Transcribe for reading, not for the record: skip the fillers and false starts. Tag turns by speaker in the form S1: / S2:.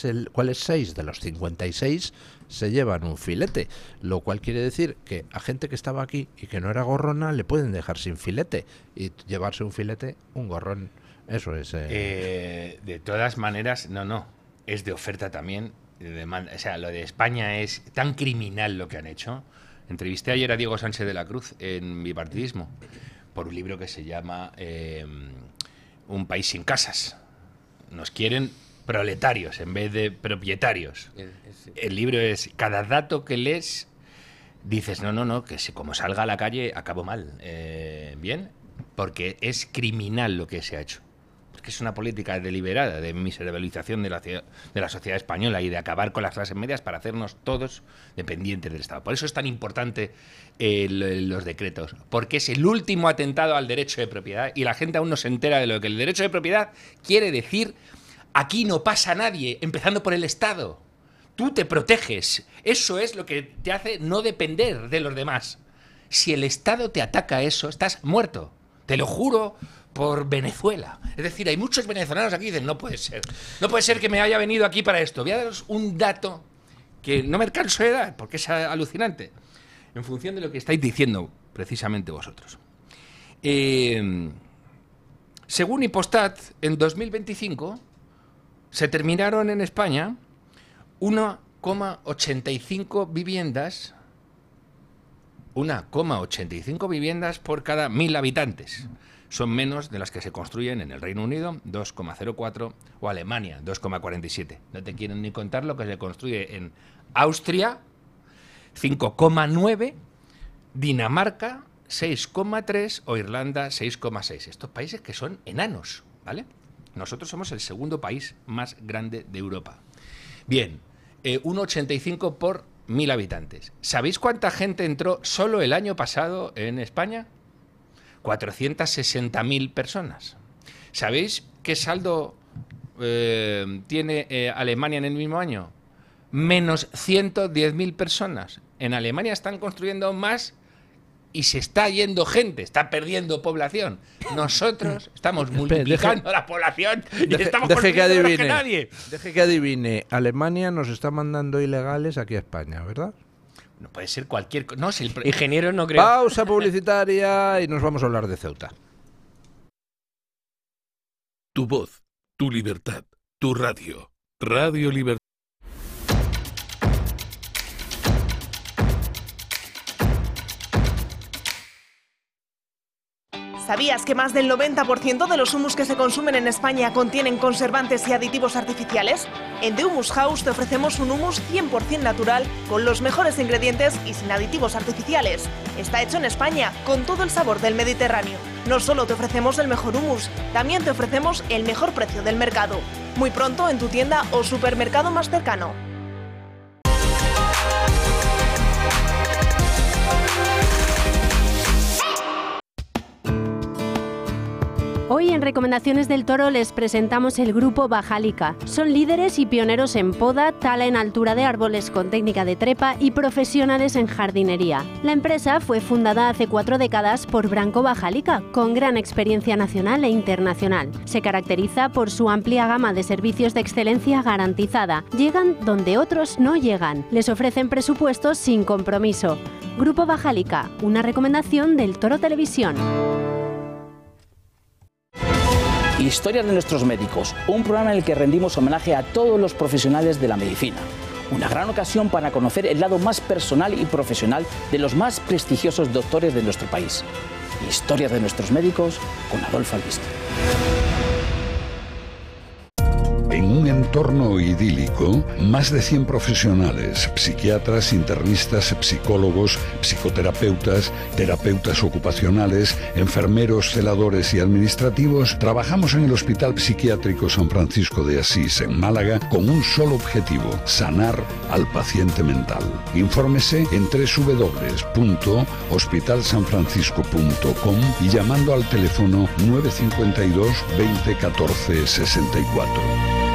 S1: cuáles 6 de los 56 se llevan un filete, lo cual quiere decir que a gente que estaba aquí y que no era gorrona le pueden dejar sin filete, y llevarse un filete, un gorrón, eso es...
S2: De todas maneras, no, es de oferta también, de demanda. O sea, lo de España es tan criminal lo que han hecho. Entrevisté ayer a Diego Sánchez de la Cruz en Bipartidismo por un libro que se llama Un país sin casas. Nos quieren proletarios en vez de propietarios. El libro es, cada dato que lees dices, no, que si como salga a la calle acabo mal. Bien, porque es criminal lo que se ha hecho. Porque es una política deliberada de miserabilización de la sociedad española y de acabar con las clases medias para hacernos todos dependientes del Estado. Por eso es tan importante los decretos, porque es el último atentado al derecho de propiedad y la gente aún no se entera de lo que el derecho de propiedad quiere decir. Aquí no pasa nadie, empezando por el Estado. Tú te proteges. Eso es lo que te hace no depender de los demás. Si el Estado te ataca eso, estás muerto. Te lo juro por Venezuela. Es decir, hay muchos venezolanos aquí que dicen, no puede ser. No puede ser que me haya venido aquí para esto. Voy a daros un dato que no me canso de dar, porque es alucinante. En función de lo que estáis diciendo, precisamente vosotros. Según Hipostat, en 2025... se terminaron en España 1,85 viviendas, 1,85 viviendas por cada 1.000 habitantes. Son menos de las que se construyen en el Reino Unido, 2,04, o Alemania, 2,47. No te quieren ni contar lo que se construye en Austria, 5,9, Dinamarca, 6,3, o Irlanda, 6,6. Estos países que son enanos, ¿vale? Nosotros somos el segundo país más grande de Europa. Bien, 1,85 por 1.000 habitantes. ¿Sabéis cuánta gente entró solo el año pasado en España? 460.000 personas. ¿Sabéis qué saldo tiene Alemania en el mismo año? Menos 110.000 personas. En Alemania están construyendo más y se está yendo gente, está perdiendo población. Nosotros estamos multiplicando la población y estamos construyendo menos que nadie.
S1: Deje que adivine. Alemania nos está mandando ilegales aquí a España, ¿verdad?
S2: No puede ser cualquier cosa. No, si el
S3: ingeniero no creo.
S1: Pausa publicitaria y nos vamos a hablar de Ceuta.
S4: Tu voz, tu libertad, tu radio. Radio Libertad.
S5: ¿Sabías que más del 90% de los humus que se consumen en España contienen conservantes y aditivos artificiales? En The Humus House te ofrecemos un humus 100% natural, con los mejores ingredientes y sin aditivos artificiales. Está hecho en España, con todo el sabor del Mediterráneo. No solo te ofrecemos el mejor humus, también te ofrecemos el mejor precio del mercado. Muy pronto en tu tienda o supermercado más cercano.
S6: Hoy en Recomendaciones del Toro les presentamos el grupo Bajálica. Son líderes y pioneros en poda, tala en altura de árboles con técnica de trepa y profesionales en jardinería. La empresa fue fundada hace 4 décadas por Branco Bajálica, con gran experiencia nacional e internacional. Se caracteriza por su amplia gama de servicios de excelencia garantizada. Llegan donde otros no llegan. Les ofrecen presupuestos sin compromiso. Grupo Bajálica, una recomendación del Toro Televisión.
S7: Historias de nuestros médicos, un programa en el que rendimos homenaje a todos los profesionales de la medicina. Una gran ocasión para conocer el lado más personal y profesional de los más prestigiosos doctores de nuestro país. Historias de nuestros médicos con Adolfo Albiste.
S8: En un entorno idílico, más de 100 profesionales, psiquiatras, internistas, psicólogos, psicoterapeutas, terapeutas ocupacionales, enfermeros, celadores y administrativos, trabajamos en el Hospital Psiquiátrico San Francisco de Asís, en Málaga, con un solo objetivo: sanar al paciente mental. Infórmese en www.hospitalsanfrancisco.com y llamando al teléfono 952 20 14 64.